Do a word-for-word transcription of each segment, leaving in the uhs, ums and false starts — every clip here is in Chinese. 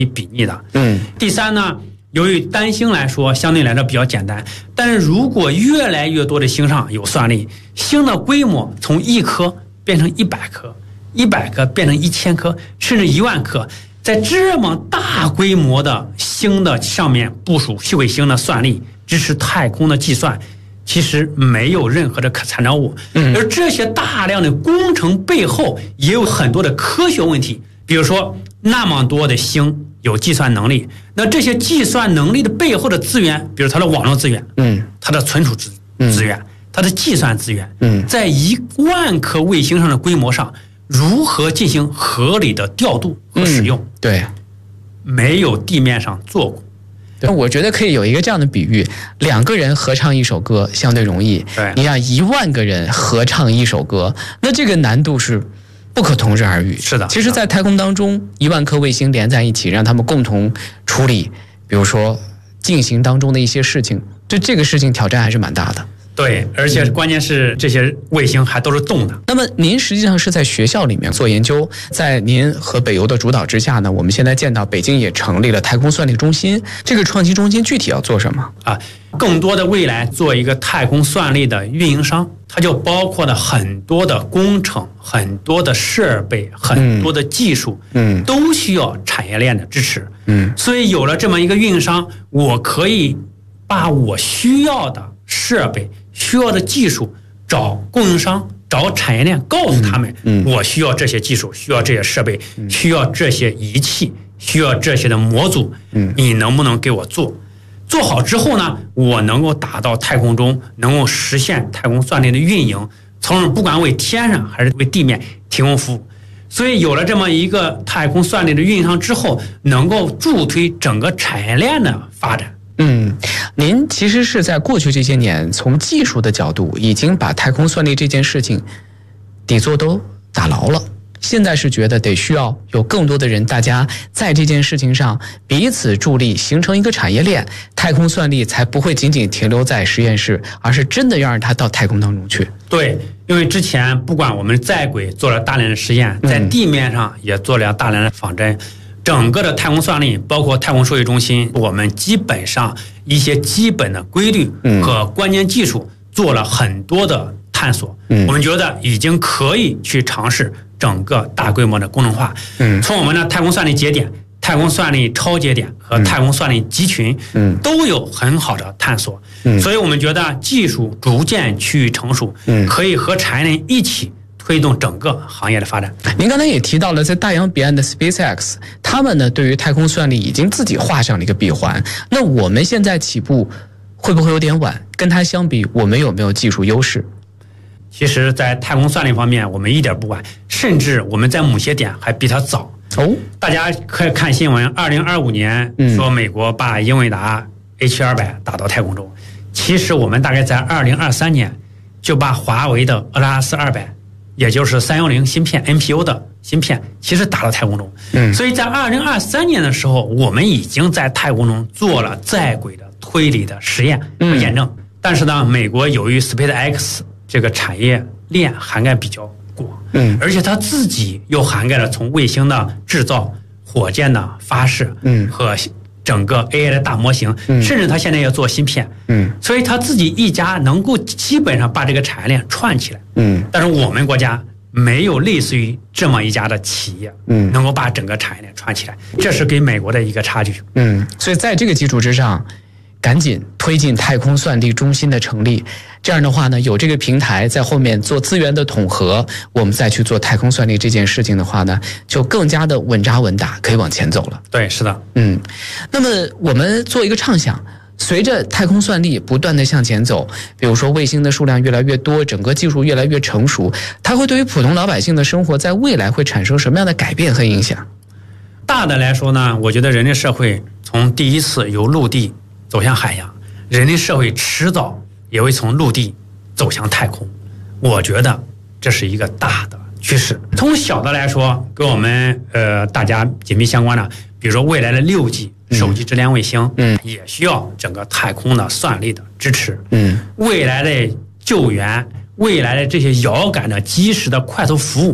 比拟的。 嗯， 第三呢，由于单星来说相对来说比较简单，但是如果越来越多的星上有算力，星的规模从一颗变成一百颗，一百颗变成一千颗，甚至一万颗，在这么大规模的星的上面部署细卫星的算力，支持太空的计算，其实没有任何的可参照物。而这些大量的工程背后也有很多的科学问题，比如说那么多的星有计算能力，那这些计算能力的背后的资源，比如它的网络资源， 嗯， 它的存储资资源，它的计算资源， 嗯，在一万颗卫星上的规模上，如何进行合理的调度和使用？ 嗯、对， 没有地面上做过。 我觉得可以有一个这样的比喻：两个人合唱一首歌相对容易， 对， 你让一万个人合唱一首歌，那这个难度是不可同日而语。 是的， 其实，在太空当中，一万颗卫星连在一起，让他们共同处理，比如说进行当中的一些事情，对这个事情挑战还是蛮大的。 对，而且关键是这些卫星还都是动的。 那么您实际上是在学校里面做研究，在您和北邮的主导之下呢，我们现在见到北京也成立了太空算力中心。这个创新中心具体要做什么啊？更多的未来做一个太空算力的运营商，它就包括了很多的工程、很多的设备、很多的技术， 嗯， 都需要产业链的支持， 嗯， 所以有了这么一个运营商，我可以把我需要的设备、需要的技术找供应商、找产业链，告诉他们， 嗯， 我需要这些技术，需要这些设备，需要这些仪器，需要这些的模组， 嗯， 你能不能给我做？做好之后呢，我能够打到太空中，能够实现太空算力的运营，从而不管为天上还是为地面提供服务。所以有了这么一个太空算力的运营商之后，能够助推整个产业链的发展。 嗯，您其实是在过去这些年，从技术的角度，已经把太空算力这件事情底座都打牢了。现在是觉得得需要有更多的人，大家在这件事情上彼此助力，形成一个产业链，太空算力才不会仅仅停留在实验室，而是真的要让它到太空当中去。 对，因为之前不管我们在轨做了大量的实验，在地面上也做了大量的仿真，嗯，整个的太空算力，包括太空数据中心，我们基本上一些基本的规律和关键技术做了很多的探索，嗯，我们觉得已经可以去尝试整个大规模的工程化。嗯，从我们的太空算力节点、太空算力超节点和太空算力集群，嗯，都有很好的探索。嗯，所以我们觉得技术逐渐趋于成熟，嗯，可以和产业链一起推动整个行业的发展。 您刚才也提到了，在大洋彼岸的 SpaceX， 他们呢对于太空算力已经自己画上了一个闭环。那我们现在起步会不会有点晚？跟它相比，我们有没有技术优势？ 其实，在太空算力方面，我们一点不晚，甚至我们在某些点还比它早。 哦， 大家可以看新闻，二零二五年说美国把英伟达 H 二百打到太空中，其实我们大概在二零二三年就把华为的俄拉斯二百，也就是三一零芯片 N P U 的芯片，其实打到太空中。嗯，所以在二零二三年的时候，我们已经在太空中做了在轨的推理的实验和验证。嗯，但是呢，美国由于 SpaceX 这个产业链涵盖比较广，嗯，而且它自己又涵盖了从卫星的制造、火箭的发射，嗯，和整个 A I 的大模型，嗯，甚至它现在要做芯片，嗯，所以它自己一家能够基本上把这个产业链串起来，嗯，但是我们国家没有类似于这么一家的企业，嗯，能够把整个产业链串起来，这是跟美国的一个差距， 嗯，所以在这个基础之上，赶紧推进太空算力中心的成立，这样的话呢，有这个平台在后面做资源的统合，我们再去做太空算力这件事情的话呢，就更加的稳扎稳打，可以往前走了。 对，是的， 嗯。那么我们做一个畅想，随着太空算力不断的向前走，比如说卫星的数量越来越多，整个技术越来越成熟，它会对于普通老百姓的生活在未来会产生什么样的改变和影响？ 大的来说呢，我觉得人类社会从第一次由陆地走向海洋，人类社会迟早也会从陆地走向太空，我觉得这是一个大的趋势。从小的来说，跟我们呃大家紧密相关的，比如说未来的六 G 手机质量卫星，嗯，也需要整个太空的算力的支持，嗯，未来的救援，未来的这些遥感的及时的快速服务，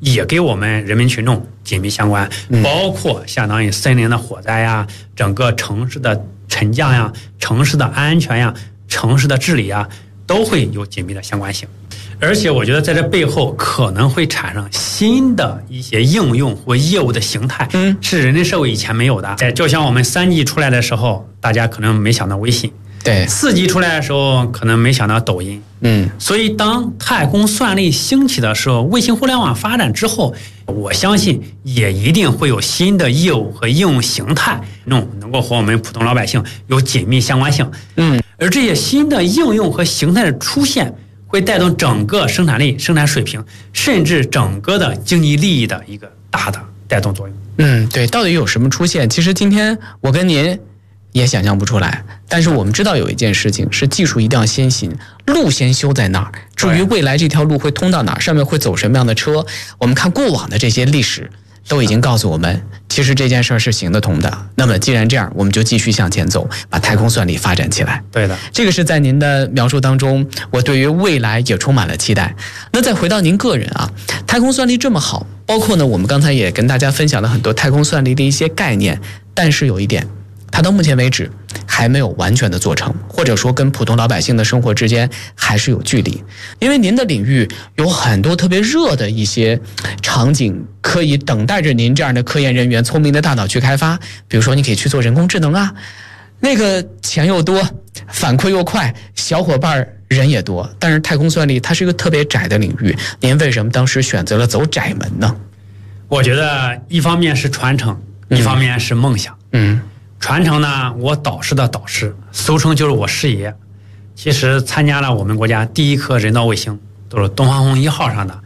也给我们人民群众紧密相关，包括相当于森林的火灾呀，整个城市的沉降呀，城市的安全呀，城市的治理啊，都会有紧密的相关性。而且我觉得在这背后可能会产生新的一些应用或业务的形态，嗯，是人类社会以前没有的。就像我们三 G 出来的时候，大家可能没想到微信， 对， 四 G 出来的时候可能没想到抖音，嗯，所以当太空算力兴起的时候，卫星互联网发展之后，我相信也一定会有新的业务和应用形态，能能够和我们普通老百姓有紧密相关性，嗯，而这些新的应用和形态的出现，会带动整个生产力、生产水平，甚至整个的经济利益的一个大的带动作用。 嗯，对，到底有什么出现？其实今天我跟您也想象不出来，但是我们知道有一件事情是技术一定要先行，路先修在那儿。至于未来这条路会通到哪儿，上面会走什么样的车，我们看过往的这些历史都已经告诉我们，其实这件事儿是行得通的。那么既然这样，我们就继续向前走，把太空算力发展起来。 对的， 这个是在您的描述当中，我对于未来也充满了期待。那再回到您个人啊，太空算力这么好，包括呢，我们刚才也跟大家分享了很多太空算力的一些概念，但是有一点，它到目前为止还没有完全的做成，或者说跟普通老百姓的生活之间还是有距离。因为您的领域有很多特别热的一些场景，可以等待着您这样的科研人员聪明的大脑去开发。比如说你可以去做人工智能啊，那个钱又多，反馈又快，小伙伴人也多。但是太空算力它是一个特别窄的领域，您为什么当时选择了走窄门呢？ 我觉得一方面是传承，一方面是梦想。嗯，传承呢，我导师的导师，俗称就是我师爷。其实参加了我们国家第一颗人造卫星，都是东方红一号上的